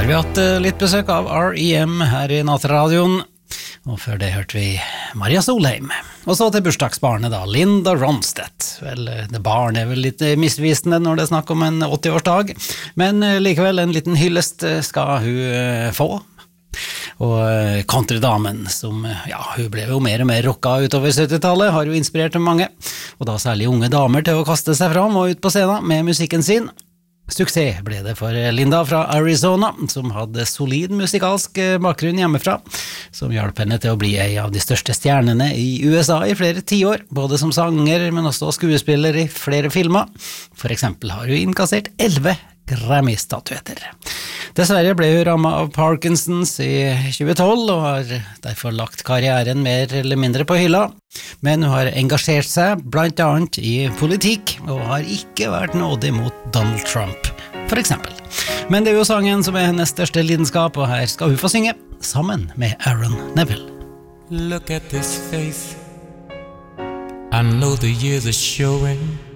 har vi hatt litt besøk av R.E.M. her I Nattradioen, og før det hørte vi Maria Solheim. Og så til bursdagsbarnet da, Linda Ronstedt. Vel, det barn vel litt misvisende når det er snakk om en 80-årsdag, men likevel en liten hyllest skal hun få. Og countrydamen som, ja, hun ble jo mer og mer rocka utover 70-tallet, har jo inspirert mange, og da særlig unge damer til å kaste seg fram og ut på scenen med musikken sin. Suksess ble det for Linda fra Arizona, som hadde solid musikalsk bakgrunn hjemmefra, som hjalp henne til å bli en av de største stjernene I USA I flere tiår, både som sanger, men også skuespiller I flere filmer. For eksempel har hun innkassert 11 Grammy-statuetter. Dessverre ble hun rammet av Parkinsons I 2012, og har derfor lagt karrieren mer eller mindre på hylla. Men hun har engasjert seg blant annet I politikk, og har ikke vært nådig mot Donald Trump, for eksempel. Men det jo sangen som hennes største lidenskap, og her skal hun få synge, sammen med Aaron Neville. Look at this face, I know the years are showing